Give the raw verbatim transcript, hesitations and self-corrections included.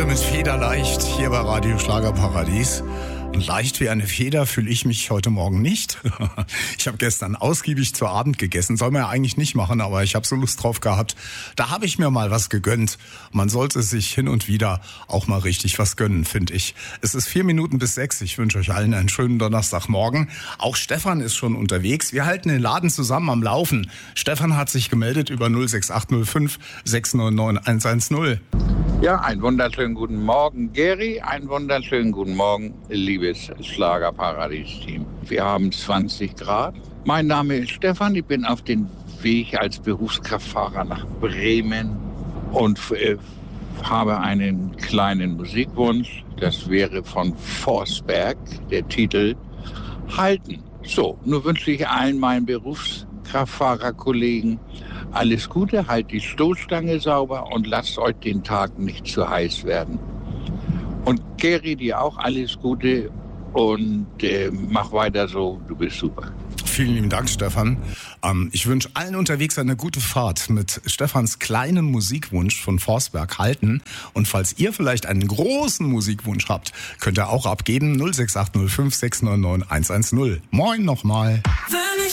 mit Federleicht hier bei Radio Schlagerparadies. Und leicht wie eine Feder fühle ich mich heute Morgen nicht. Ich habe gestern ausgiebig zu Abend gegessen. Soll man ja eigentlich nicht machen, aber ich habe so Lust drauf gehabt. Da habe ich mir mal was gegönnt. Man sollte sich hin und wieder auch mal richtig was gönnen, finde ich. Es ist vier Minuten bis sechs. Ich wünsche euch allen einen schönen Donnerstagmorgen. Auch Stefan ist schon unterwegs. Wir halten den Laden zusammen am Laufen. Stefan hat sich gemeldet über null sechs acht null fünf sechs neun neun eins eins null. Ja, einen wunderschönen guten Morgen, Gary. Einen wunderschönen guten Morgen, liebes Schlagerparadies-Team. Wir haben zwanzig Grad. Mein Name ist Stefan. Ich bin auf dem Weg als Berufskraftfahrer nach Bremen und äh, habe einen kleinen Musikwunsch. Das wäre von Forsberg, der Titel Halten. So, nun wünsche ich allen meinen Berufskraftfahrerkollegen alles Gute, halt die Stoßstange sauber und lasst euch den Tag nicht zu heiß werden. Und Gary, dir auch alles Gute und äh, mach weiter so, du bist super. Vielen lieben Dank, Stefan. Ähm, ich wünsche allen unterwegs eine gute Fahrt mit Stefans kleinen Musikwunsch von Forsberg halten. Und falls ihr vielleicht einen großen Musikwunsch habt, könnt ihr auch abgeben null sechs acht null fünf sechs neun neun eins eins null. Moin nochmal.